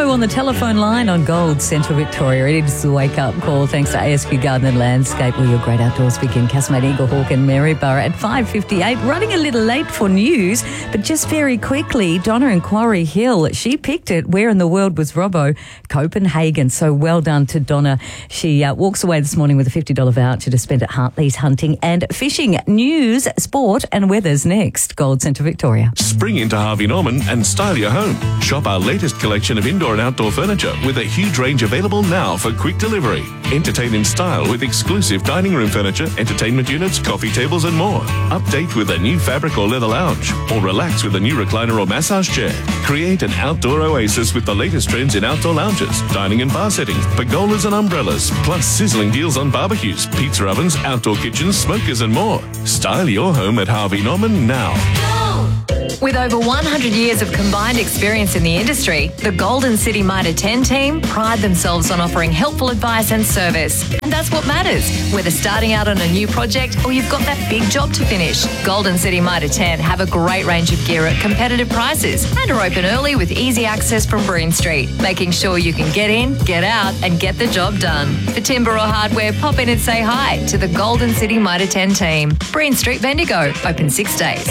on the telephone line on Gold Central Victoria. It is the wake-up call thanks to ASQ Garden and Landscape, where your great outdoors begin. Casamate, Eaglehawk and Maryborough at 5:58. Running a little late for news, but just very quickly, Donna in Quarry Hill, she picked it. Where in the world was Robbo? Copenhagen. So well done to Donna. She walks away this morning with a $50 voucher to spend at Hartley's Hunting and Fishing. News, sport and weather's next. Gold Central Victoria. Spring into Harvey Norman and style your home. Shop our latest collection of indoor and outdoor furniture with a huge range available now for quick delivery. Entertain in style with exclusive dining room furniture, entertainment units, coffee tables and more. Update with a new fabric or leather lounge, or relax with a new recliner or massage chair. Create an outdoor oasis with the latest trends in outdoor lounges, dining and bar settings, pergolas and umbrellas, plus sizzling deals on barbecues, pizza ovens, outdoor kitchens, smokers and more. Style your home at Harvey Norman now. With over 100 years of combined experience in the industry, the Golden City Mitre 10 team pride themselves on offering helpful advice and service. And that's what matters, whether starting out on a new project or you've got that big job to finish. Golden City Mitre 10 have a great range of gear at competitive prices and are open early with easy access from Breen Street, making sure you can get in, get out and get the job done. For timber or hardware, pop in and say hi to the Golden City Mitre 10 team. Breen Street, Bendigo, open 6 days.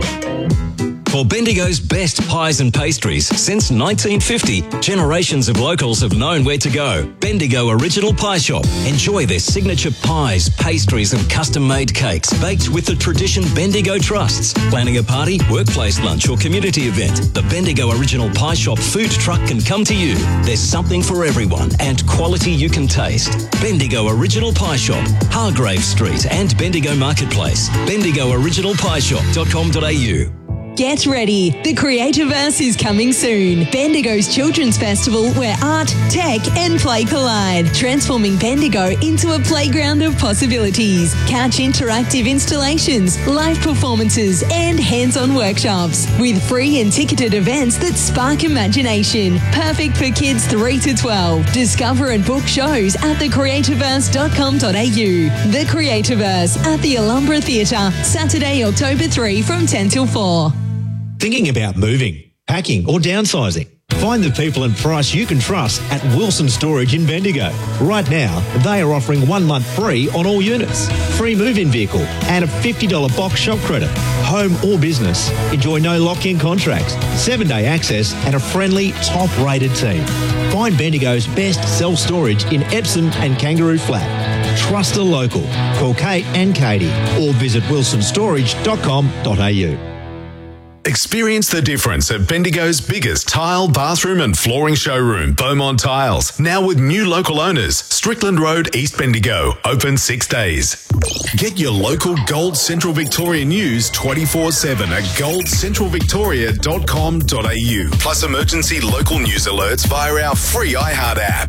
For Bendigo's best pies and pastries since 1950, generations of locals have known where to go. Bendigo Original Pie Shop. Enjoy their signature pies, pastries and custom-made cakes baked with the tradition Bendigo trusts. Planning a party, workplace lunch or community event, the Bendigo Original Pie Shop food truck can come to you. There's something for everyone and quality you can taste. Bendigo Original Pie Shop, Hargrave Street and Bendigo Marketplace. BendigoOriginalPieShop.com.au. Get ready. The Creativerse is coming soon. Bendigo's Children's Festival where art, tech and play collide, transforming Bendigo into a playground of possibilities. Couch interactive installations, live performances and hands-on workshops with free and ticketed events that spark imagination. Perfect for kids 3 to 12. Discover and book shows at thecreativerse.com.au. The Creativerse at the Alhambra Theatre, Saturday, October 3 from 10 till 4. Thinking about moving, packing or downsizing? Find the people and price you can trust at Wilson Storage in Bendigo. Right now, they are offering 1 month free on all units, free move-in vehicle and a $50 box shop credit. Home or business, enjoy no lock-in contracts, 7-day access and a friendly, top-rated team. Find Bendigo's best self-storage in Epsom and Kangaroo Flat. Trust a local. Call Kate and Katie or visit wilsonstorage.com.au. Experience the difference at Bendigo's biggest tile, bathroom and flooring showroom, Beaumont Tiles. Now with new local owners, Strickland Road, East Bendigo, open 6 days. Get your local Gold Central Victoria news 24/7 at goldcentralvictoria.com.au. Plus emergency local news alerts via our free iHeart app.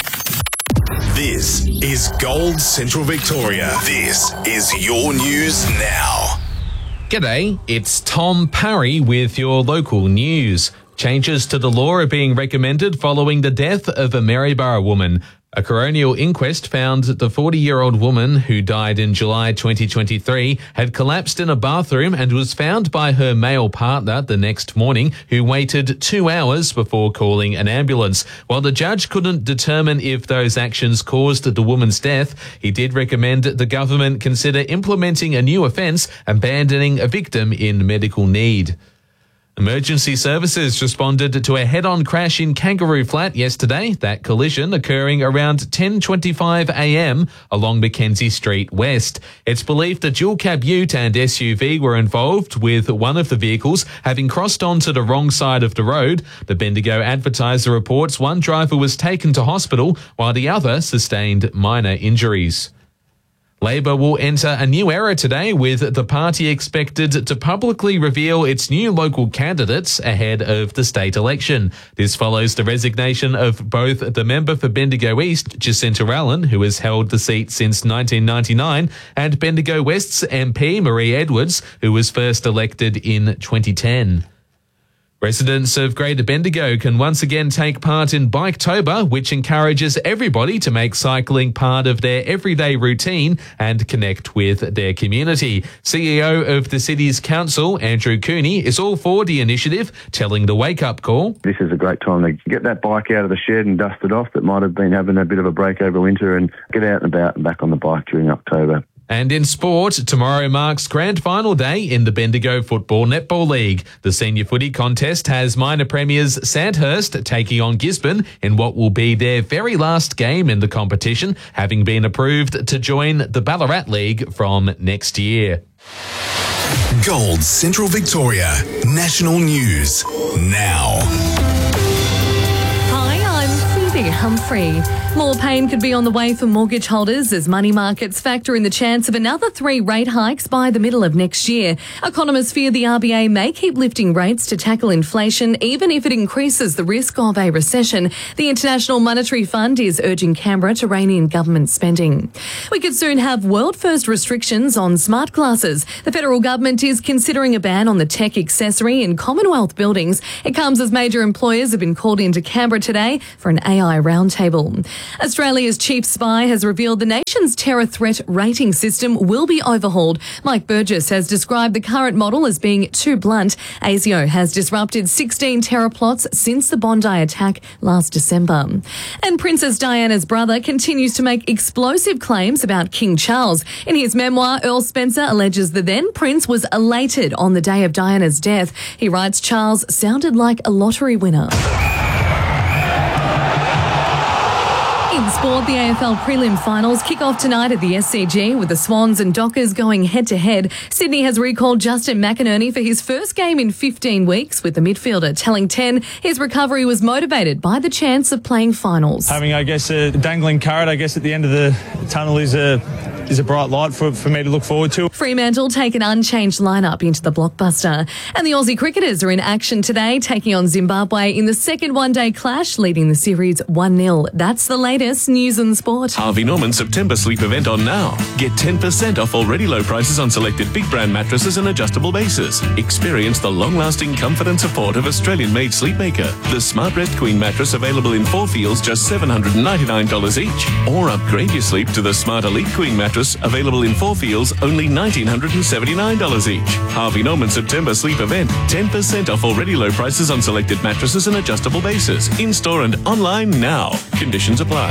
This is Gold Central Victoria. This is your news now. G'day, it's Tom Parry with your local news. Changes to the law are being recommended following the death of a Maryborough woman. A coronial inquest found the 40-year-old woman who died in July 2023 had collapsed in a bathroom and was found by her male partner the next morning, who waited 2 hours before calling an ambulance. While the judge couldn't determine if those actions caused the woman's death, he did recommend the government consider implementing a new offence, abandoning a victim in medical need. Emergency services responded to a head-on crash in Kangaroo Flat yesterday, that collision occurring around 10:25 a.m. along Mackenzie Street West. It's believed a dual-cab ute and SUV were involved, with one of the vehicles having crossed onto the wrong side of the road. The Bendigo Advertiser reports one driver was taken to hospital while the other sustained minor injuries. Labor will enter a new era today, with the party expected to publicly reveal its new local candidates ahead of the state election. This follows the resignation of both the member for Bendigo East, Jacinta Allen, who has held the seat since 1999, and Bendigo West's MP, Marie Edwards, who was first elected in 2010. Residents of Greater Bendigo can once again take part in Biketober, which encourages everybody to make cycling part of their everyday routine and connect with their community. CEO of the city's council, Andrew Cooney, is all for the initiative, telling the Wake Up Call. This is a great time to get that bike out of the shed and dust it off that might have been having a bit of a break over winter, and get out and about and back on the bike during October. And in sport, tomorrow marks grand final day in the Bendigo Football Netball League. The senior footy contest has minor premiers Sandhurst taking on Gisborne in what will be their very last game in the competition, having been approved to join the Ballarat League from next year. Gold Central Victoria National News now. Humphrey. More pain could be on the way for mortgage holders as money markets factor in the chance of another 3 rate hikes by the middle of next year. Economists fear the RBA may keep lifting rates to tackle inflation, even if it increases the risk of a recession. The International Monetary Fund is urging Canberra to rein in government spending. We could soon have world-first restrictions on smart glasses. The federal government is considering a ban on the tech accessory in Commonwealth buildings. It comes as major employers have been called into Canberra today for an AI roundtable. Australia's chief spy has revealed the nation's terror threat rating system will be overhauled. Mike Burgess has described the current model as being too blunt. ASIO has disrupted 16 terror plots since the Bondi attack last December. And Princess Diana's brother continues to make explosive claims about King Charles. In his memoir, Earl Spencer alleges the then prince was elated on the day of Diana's death. He writes Charles sounded like a lottery winner. In sport, the AFL prelim finals kick off tonight at the SCG with the Swans and Dockers going head-to-head. Sydney has recalled Justin McInerney for his first game in 15 weeks, with the midfielder telling 10 his recovery was motivated by the chance of playing finals. Having, I guess, a dangling carrot, I guess, at the end of the tunnel is a bright light for me to look forward to. Fremantle take an unchanged lineup into the blockbuster. And the Aussie cricketers are in action today, taking on Zimbabwe in the second one-day clash, leading the series 1-0. That's the latest news and sport. Harvey Norman September sleep event on now. Get 10% off already low prices on selected big brand mattresses and adjustable bases. Experience the long-lasting comfort and support of Australian-made Sleepmaker. The Smart Rest Queen mattress available in 4 feels just $799 each. Or upgrade your sleep to the Smart Elite Queen mattress available in 4 feels, only $1,979 each. Harvey Norman September sleep event. 10% off already low prices on selected mattresses and adjustable bases. In-store and online now. Conditions apply.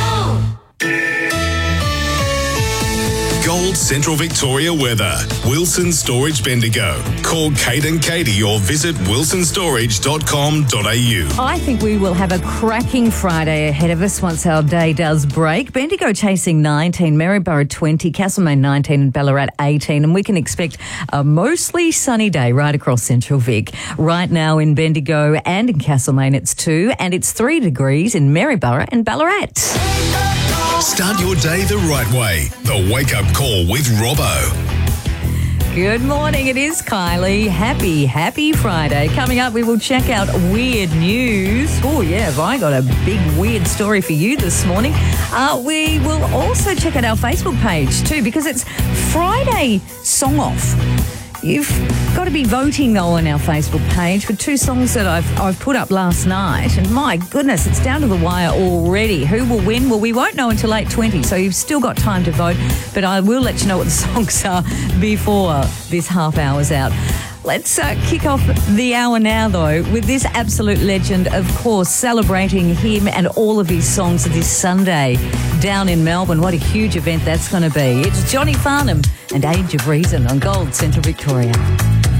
Gold Central Victoria weather. Wilson Storage Bendigo. Call Kate and Katie or visit wilsonstorage.com.au. I think we will have a cracking Friday ahead of us once our day does break. Bendigo chasing 19, Maryborough 20, Castlemaine 19 and Ballarat 18. And we can expect a mostly sunny day right across Central Vic. Right now in Bendigo and in Castlemaine it's 2 and it's 3 degrees in Maryborough and Ballarat. Start your day the right way. The Wake Up Call with Robbo. Good morning, it is Kylie. Happy Friday. Coming up, we will check out weird news. Oh, yeah, have I got a big weird story for you this morning. We will also check out our Facebook page too, because it's Friday Song Off. You've got to be voting, though, on our Facebook page for 2 songs that I've put up last night. And my goodness, it's down to the wire already. Who will win? Well, we won't know until 8:20, so you've still got time to vote. But I will let you know what the songs are before this half hour's out. Let's kick off the hour now, though, with this absolute legend, of course, celebrating him and all of his songs this Sunday down in Melbourne. What a huge event that's going to be. It's Johnny Farnham and Age of Reason on Gold Central Victoria.